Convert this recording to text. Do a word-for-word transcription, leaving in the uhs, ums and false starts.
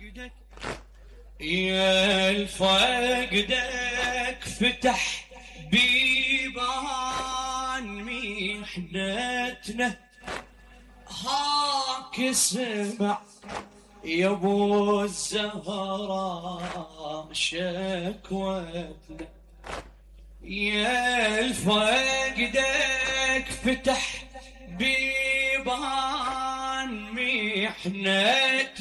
يا الفقدك فتح بيبان محنتنا، هاك سمع يا ابو الزهراء شكوتنا. يا الفقدك فتح بيبان محنتنا،